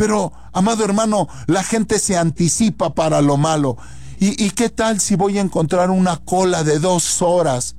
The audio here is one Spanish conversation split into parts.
Pero, amado hermano, la gente se anticipa para lo malo. ¿Y qué tal si voy a encontrar una cola de 2 horas?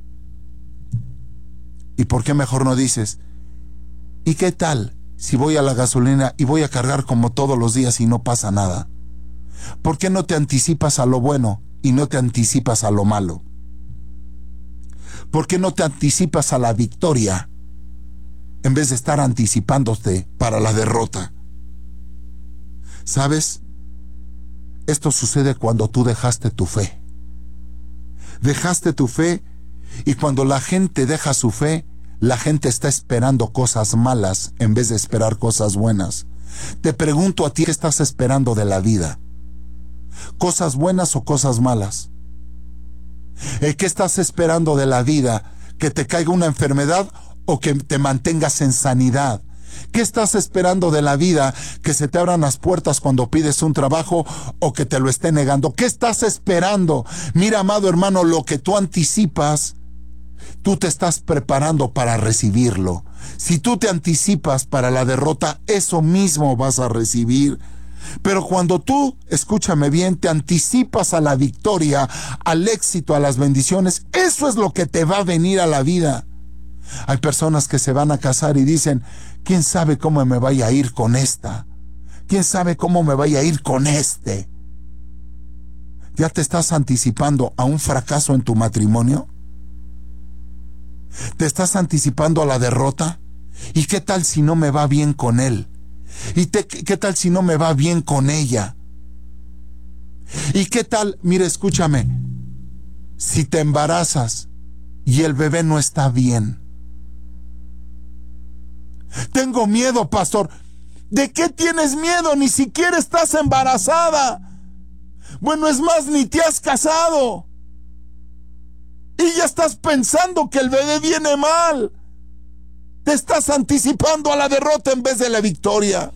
¿Y por qué mejor no dices? ¿Y qué tal si voy a la gasolina y voy a cargar como todos los días y no pasa nada? ¿Por qué no te anticipas a lo bueno y no te anticipas a lo malo? ¿Por qué no te anticipas a la victoria en vez de estar anticipándote para la derrota? ¿Sabes? Esto sucede cuando tú dejaste tu fe. Dejaste tu fe, y cuando la gente deja su fe, la gente está esperando cosas malas en vez de esperar cosas buenas. Te pregunto a ti, ¿qué estás esperando de la vida? ¿Cosas buenas o cosas malas? ¿Qué estás esperando de la vida? ¿Que te caiga una enfermedad o que te mantengas en sanidad? ¿Qué estás esperando de la vida? ¿Que se te abran las puertas cuando pides un trabajo o que te lo esté negando? ¿Qué estás esperando? Mira, amado hermano, lo que tú anticipas, tú te estás preparando para recibirlo. Si tú te anticipas para la derrota, eso mismo vas a recibir. Pero cuando tú, escúchame bien, te anticipas a la victoria, al éxito, a las bendiciones, eso es lo que te va a venir a la vida. Hay personas que se van a casar y dicen, ¿quién sabe cómo me vaya a ir con esta? ¿Quién sabe cómo me vaya a ir con este? ¿Ya te estás anticipando a un fracaso en tu matrimonio? ¿Te estás anticipando a la derrota? ¿Y qué tal si no me va bien con él? ¿Y qué tal si no me va bien con ella? ¿Y qué tal, mira, escúchame, si te embarazas y el bebé no está bien? Tengo miedo, pastor. ¿De qué tienes miedo? Ni siquiera estás embarazada. Bueno, es más, ni te has casado. Y ya estás pensando que el bebé viene mal. Te estás anticipando a la derrota en vez de la victoria.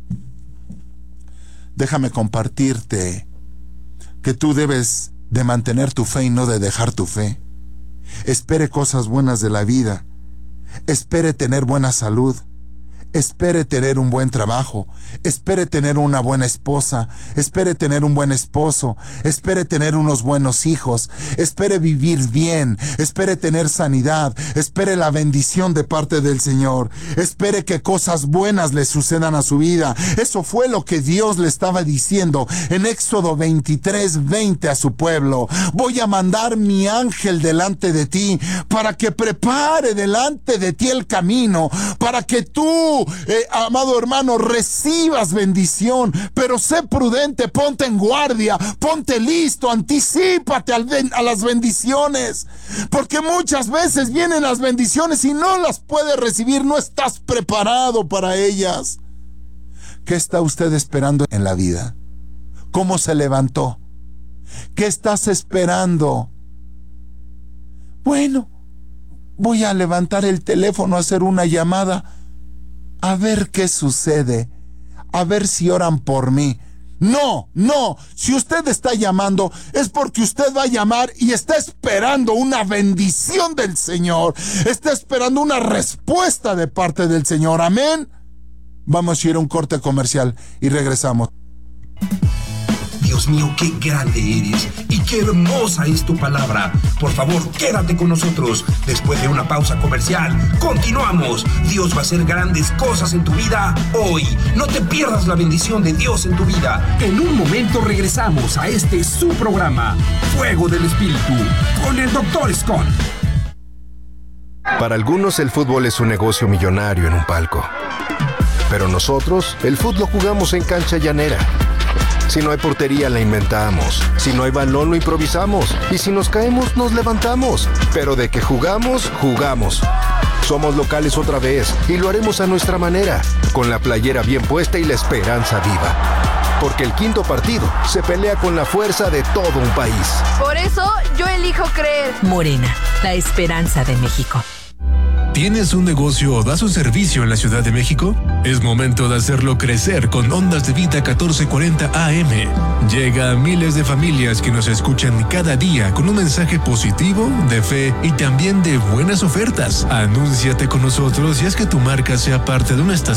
Déjame compartirte que tú debes de mantener tu fe y no de dejar tu fe. Espere cosas buenas de la vida. Espere tener buena salud. Espere tener un buen trabajo, espere tener una buena esposa, espere tener un buen esposo, espere tener unos buenos hijos, espere vivir bien, espere tener sanidad, espere la bendición de parte del Señor, espere que cosas buenas le sucedan a su vida. Eso fue lo que Dios le estaba diciendo en Éxodo 23:20 a su pueblo. Voy a mandar mi ángel delante de ti para que prepare delante de ti el camino, para que tú, amado hermano, recibas bendición, pero sé prudente, ponte en guardia, ponte listo, anticípate a las bendiciones, porque muchas veces vienen las bendiciones y no las puedes recibir, no estás preparado para ellas. ¿Qué está usted esperando en la vida? ¿Cómo se levantó? ¿Qué estás esperando? Bueno, voy a levantar el teléfono, a hacer una llamada, a ver qué sucede, a ver si oran por mí. No, si usted está llamando es porque usted va a llamar y está esperando una bendición del Señor, está esperando una respuesta de parte del Señor. Amén. Vamos a ir a un corte comercial y regresamos. Dios mío, qué grande eres y qué hermosa es tu palabra. Por favor, quédate con nosotros. Después de una pausa comercial, continuamos. Dios va a hacer grandes cosas en tu vida hoy. No te pierdas la bendición de Dios en tu vida. En un momento regresamos a su programa, Fuego del Espíritu, con el Dr. Scott. Para algunos el fútbol es un negocio millonario en un palco. Pero nosotros, el fútbol jugamos en cancha llanera. Si no hay portería, la inventamos. Si no hay balón, lo improvisamos. Y si nos caemos, nos levantamos. Pero de que jugamos, jugamos. Somos locales otra vez y lo haremos a nuestra manera, con la playera bien puesta y la esperanza viva. Porque el quinto partido se pelea con la fuerza de todo un país. Por eso yo elijo creer. Morena, la esperanza de México. ¿Tienes un negocio o das un servicio en la Ciudad de México? Es momento de hacerlo crecer con Ondas de Vida 1440 AM. Llega a miles de familias que nos escuchan cada día con un mensaje positivo, de fe y también de buenas ofertas. Anúnciate con nosotros y haz que tu marca sea parte de una estación